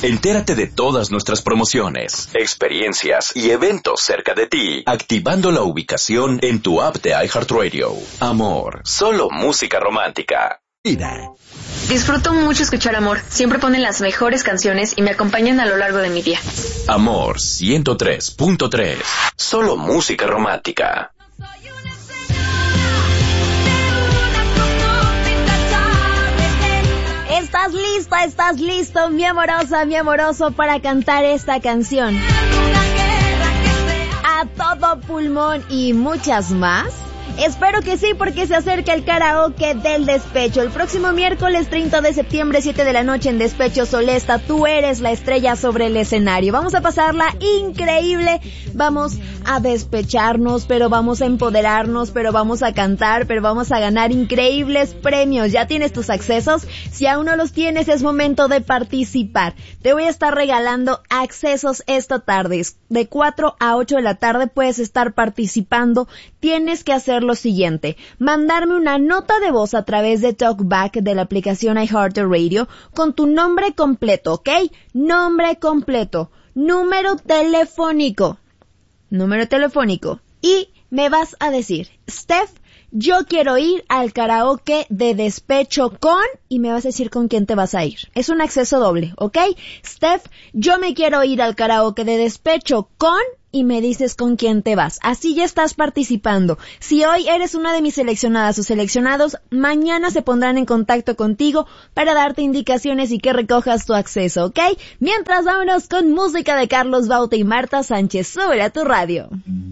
Entérate de todas nuestras promociones, experiencias y eventos cerca de ti, activando la ubicación en tu app de iHeartRadio. Amor, solo música romántica. Disfruto mucho escuchar Amor. Siempre ponen las mejores canciones y me acompañan a lo largo de mi día. Amor 103.3. Solo música romántica. ¿Estás listo, mi amorosa, mi amoroso, para cantar esta canción? A todo pulmón y muchas más. Espero que sí, porque se acerca el karaoke del Despecho. El próximo miércoles 30 de septiembre, 7 de la noche en Despecho Solesta. Tú eres la estrella sobre el escenario. Vamos a pasarla increíble. Vamos a despecharnos, pero vamos a empoderarnos, pero vamos a cantar, pero vamos a ganar increíbles premios. ¿Ya tienes tus accesos? Si aún no los tienes, es momento de participar. Te voy a estar regalando accesos esta tarde. De 4 a 8 de la tarde puedes estar participando. Tienes que hacer lo siguiente: mandarme una nota de voz a través de TalkBack de la aplicación iHeartRadio con tu nombre completo, ¿ok? Nombre completo, número telefónico, y me vas a decir: Steph, yo quiero ir al karaoke de Despecho con... y me vas a decir con quién te vas a ir. Es un acceso doble, ¿ok? Steph, yo me quiero ir al karaoke de Despecho con... y me dices con quién te vas. Así ya estás participando. Si hoy eres una de mis seleccionadas o seleccionados, mañana se pondrán en contacto contigo para darte indicaciones y que recojas tu acceso, ¿ok? Mientras, vámonos con música de Carlos Baute y Marta Sánchez. Sube a tu radio.